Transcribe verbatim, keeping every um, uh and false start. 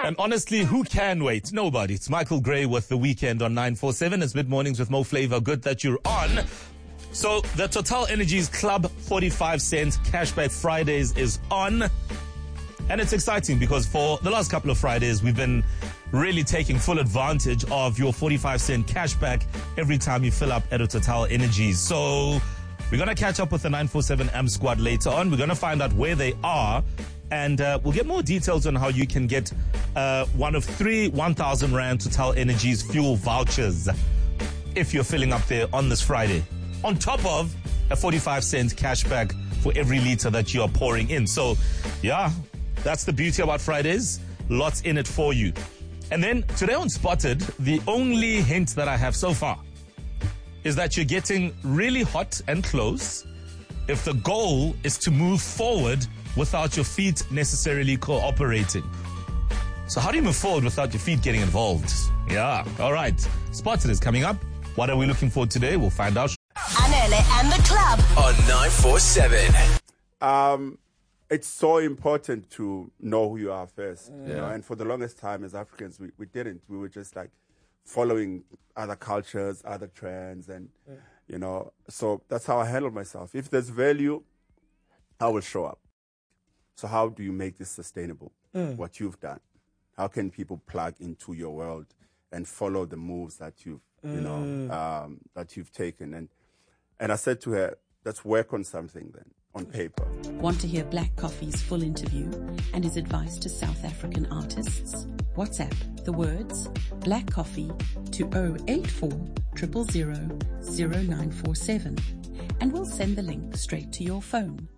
And honestly, who can wait? Nobody. It's Michael Gray with The Weekend on nine four seven. It's Mid-Mornings with Mo Flavor. Good that you're on. So the Total Energies Club forty-five cent Cashback Fridays is on. And it's exciting because for the last couple of Fridays, we've been really taking full advantage of your forty-five cent cashback every time you fill up at a Total Energies. So we're going to catch up with the nine four seven A M squad later on. We're going to find out where they are. And uh, we'll get more details on how you can get uh, one of three one thousand Rand Total Energies fuel vouchers if you're filling up there on this Friday. On top of a forty-five cent cashback for every liter that you are pouring in. So, yeah, that's the beauty about Fridays. Lots in it for you. And then today on Spotted, the only hint that I have so far is that you're getting really hot and close if the goal is to move forward without your feet necessarily cooperating. So how do you move forward without your feet getting involved? Yeah, all right. Spotted is coming up. What are we looking for today? We'll find out. Anele and the club on nine four seven. Um, it's so important to know who you are first. Yeah. You know? And for the longest time as Africans, we, we didn't. We were just like following other cultures, other trends, and, yeah. you know, so that's how I handle myself. If there's value, I will show up. So how do you make this sustainable, mm. what you've done? How can people plug into your world and follow the moves that you've, mm. you know, um, that you've taken? And and I said to her, let's work on something then, on paper. Want to hear Black Coffee's full interview and his advice to South African artists? WhatsApp the words Black Coffee to zero eight four zero zero zero zero nine four seven and we'll send the link straight to your phone.